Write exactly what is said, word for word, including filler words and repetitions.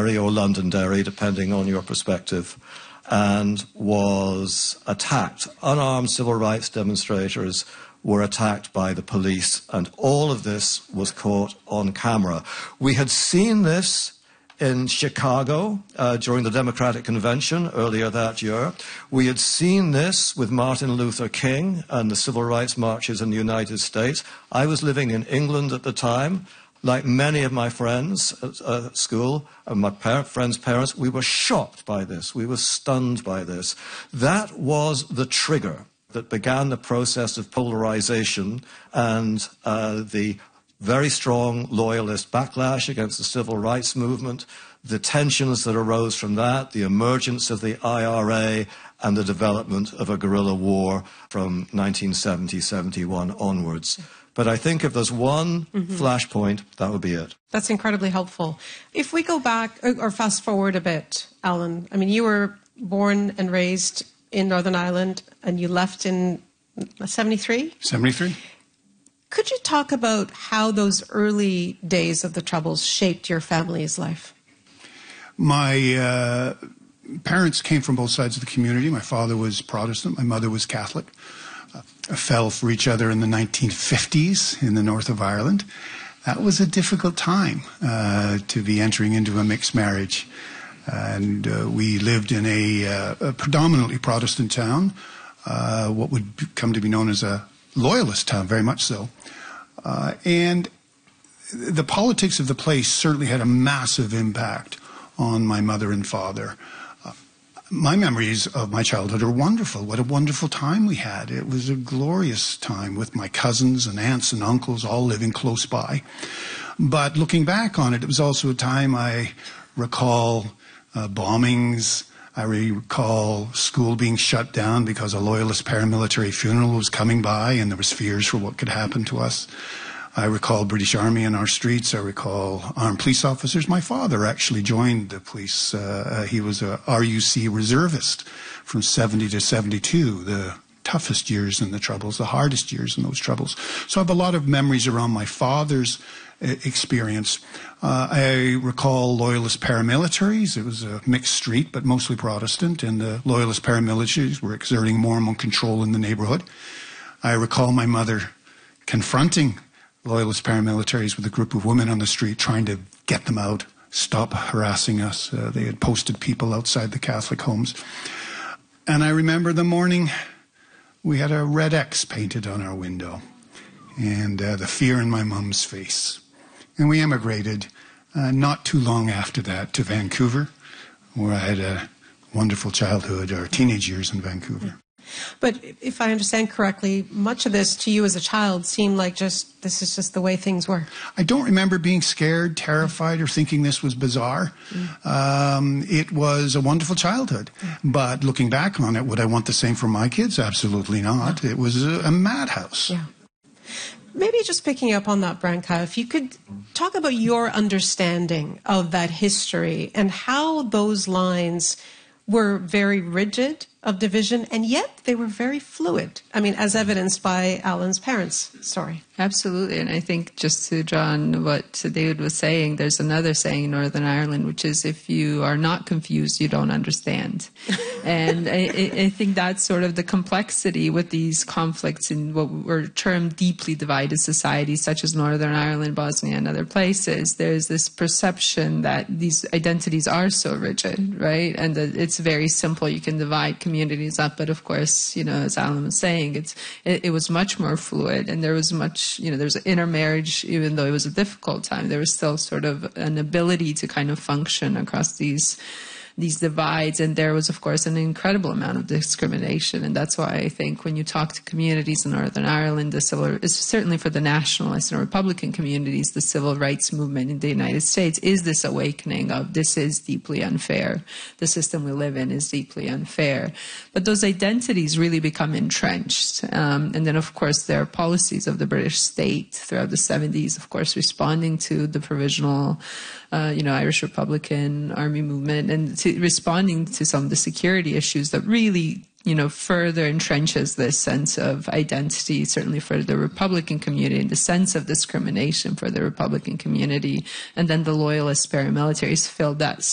Londonderry or Londonderry, depending on your perspective, and was attacked. Unarmed civil rights demonstrators were attacked by the police, and all of this was caught on camera. We had seen this in Chicago uh, during the Democratic Convention earlier that year. We had seen this with Martin Luther King and the civil rights marches in the United States. I was living in England at the time. Like many of my friends at uh, school and my par friends' parents, we were shocked by this. We were stunned by this. That was the trigger that began the process of polarization and uh, the very strong loyalist backlash against the civil rights movement, the tensions that arose from that, the emergence of the I R A, and the development of a guerrilla war from nineteen seventy seventy-one onwards. But I think if there's one mm-hmm. flashpoint, that would be it. That's incredibly helpful. If we go back or fast forward a bit, Alan, I mean, you were born and raised in Northern Ireland and you left in seventy-three? seventy-three. Could you talk about how those early days of the Troubles shaped your family's life? My uh, parents came from both sides of the community. My father was Protestant. My mother was Catholic. Uh, fell for each other in the nineteen fifties in the north of Ireland. That was a difficult time uh, to be entering into a mixed marriage. And uh, we lived in a, uh, a predominantly Protestant town, uh, what would come to be known as a loyalist town, very much so. Uh, and the politics of the place certainly had a massive impact on my mother and father. Uh, my memories of my childhood are wonderful. What a wonderful time we had. It was a glorious time with my cousins and aunts and uncles all living close by. But looking back on it, it was also a time I recall uh, bombings. I recall school being shut down because a loyalist paramilitary funeral was coming by and there was fears for what could happen to us. I recall British Army in our streets. I recall armed police officers. My father actually joined the police. Uh, he was a R U C reservist from seventy to seventy-two, the toughest years in the Troubles, the hardest years in those Troubles. So I have a lot of memories around my father's experience. Uh, I recall loyalist paramilitaries. It was a mixed street, but mostly Protestant, and the loyalist paramilitaries were exerting more and more control in the neighborhood. I recall my mother confronting loyalist paramilitaries with a group of women on the street, trying to get them out, stop harassing us. Uh, they had posted people outside the Catholic homes. And I remember the morning we had a red X painted on our window, and uh, the fear in my mum's face. And we emigrated uh, not too long after that to Vancouver, where I had a wonderful childhood, or teenage years in Vancouver. But if I understand correctly, much of this to you as a child seemed like just, this is just the way things were. I don't remember being scared, terrified, or thinking this was bizarre. Mm. Um, it was a wonderful childhood. Mm. But looking back on it, would I want the same for my kids? Absolutely not. No. It was a, a madhouse. Yeah. Maybe just picking up on that, Branka, if you could talk about your understanding of that history and how those lines were very rigid of division, and yet they were very fluid. I mean, as evidenced by Alan's parents' story. Absolutely. And I think just to draw on what David was saying, there's another saying in Northern Ireland, which is, if you are not confused, you don't understand. And I, I think that's sort of the complexity with these conflicts in what were termed deeply divided societies, such as Northern Ireland, Bosnia, and other places. There's this perception that these identities are so rigid, right? And that it's very simple. You can divide communities up. But of course, you know, as Alan was saying, it's, it, it was much more fluid, and there was much You know, there was intermarriage, even though it was a difficult time. There was still sort of an ability to kind of function across these these divides. And there was, of course, an incredible amount of discrimination. And that's why I think when you talk to communities in Northern Ireland, the civil, certainly for the nationalist and Republican communities, the civil rights movement in the United States is this awakening of this is deeply unfair. The system we live in is deeply unfair. But those identities really become entrenched. Um, and then, of course, there are policies of the British state throughout the seventies, of course, responding to the provisional Uh, you know, Irish Republican Army movement, and to responding to some of the security issues that really, you know, further entrenches this sense of identity, certainly for the Republican community, and the sense of discrimination for the Republican community. And then the loyalist paramilitaries filled that